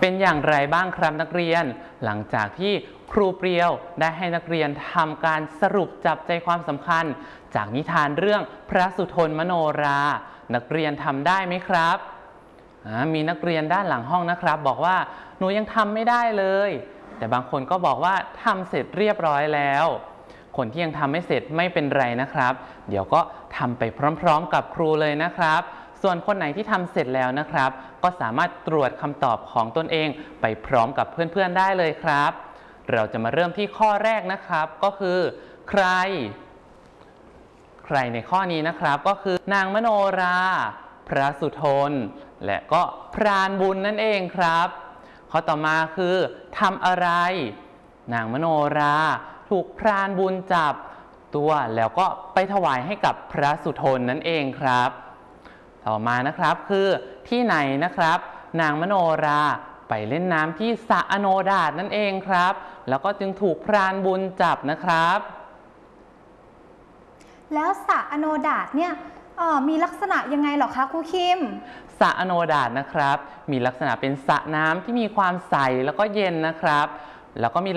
เป็นอย่างไรบ้างครับนักเรียนหลังจากที่ครูเปรียวได้ให้นักเรียนทำการสรุปจับใจความสำคัญจากนิทานเรื่องพระสุทนมโนรานักเรียนทำได้ไหมครับมีนักเรียนด้านหลังห้องนะครับบอกว่าหนูยังทำไม่ได้เลยแต่บางคนก็บอกว่าทำเสร็จเรียบร้อยแล้วคนที่ยังทำไม่เสร็จไม่เป็นไรนะครับเดี๋ยวก็ทำไปพร้อมๆกับครูเลยนะครับส่วนคนไหนที่ทำเสร็จแล้วนะครับก็สามารถตรวจคำตอบของตนเองไปพร้อมกับเพื่อนๆได้เลยครับเราจะมาเริ่มที่ข้อแรกนะครับก็คือใครในข้อนี้นะครับก็คือนางมโนราพระสุทนและก็พรานบุญนั่นเองครับข้อต่อมาคือทำอะไรนางมโนราถูกพรานบุญจับตัวแล้วก็ไปถวายให้กับพระสุทนนั่นเองครับต่อมานะครับคือที่ไหนนะครับนางมโนราไปเล่นน้ำที่สระอโนดาตนั่นเองครับแล้วก็จึงถูกพรานบุญจับนะครับแล้วสระอโนดาตเนี่ยมีลักษณะยังไงหรอคะครูคิมสระอโนดาตนะครับมีลักษณะเป็นสระน้ำที่มีความใสแล้วก็เย็นนะครับแล้วก็มี